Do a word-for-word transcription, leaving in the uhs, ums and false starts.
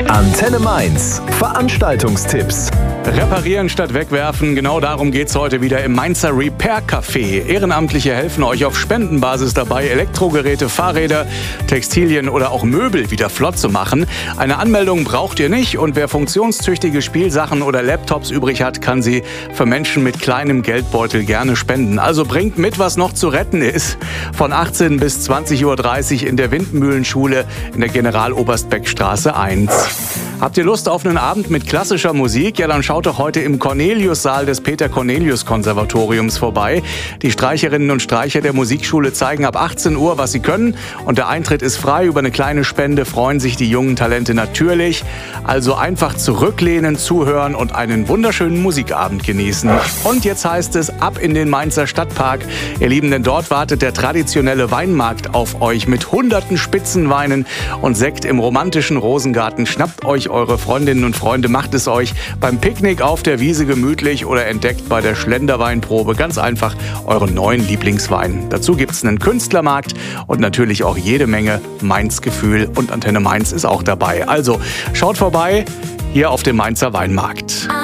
Antenne Mainz. Veranstaltungstipps. Reparieren statt wegwerfen, genau darum geht's heute wieder im Mainzer Repair Café. Ehrenamtliche helfen euch auf Spendenbasis dabei, Elektrogeräte, Fahrräder, Textilien oder auch Möbel wieder flott zu machen. Eine Anmeldung braucht ihr nicht und wer funktionstüchtige Spielsachen oder Laptops übrig hat, kann sie für Menschen mit kleinem Geldbeutel gerne spenden. Also bringt mit, was noch zu retten ist. Von achtzehn bis zwanzig Uhr dreißig in der Windmühlenschule in der General-Oberstbeck-Straße eins. Habt ihr Lust auf einen Abend mit klassischer Musik? Ja, dann schaut doch heute im Cornelius-Saal des Peter-Cornelius-Konservatoriums vorbei. Die Streicherinnen und Streicher der Musikschule zeigen ab achtzehn Uhr, was sie können. Und der Eintritt ist frei. Über eine kleine Spende freuen sich die jungen Talente natürlich. Also einfach zurücklehnen, zuhören und einen wunderschönen Musikabend genießen. Und jetzt heißt es ab in den Mainzer Stadtpark. Ihr Lieben, denn dort wartet der traditionelle Weinmarkt auf euch mit hunderten Spitzenweinen und Sekt im romantischen Rosengarten. Schnappt euch eure Freundinnen und Freunde, macht es euch beim Picknick auf der Wiese gemütlich oder entdeckt bei der Schlenderweinprobe ganz einfach euren neuen Lieblingswein. Dazu gibt's einen Künstlermarkt und natürlich auch jede Menge Mainz-Gefühl und Antenne Mainz ist auch dabei. Also schaut vorbei hier auf dem Mainzer Weinmarkt.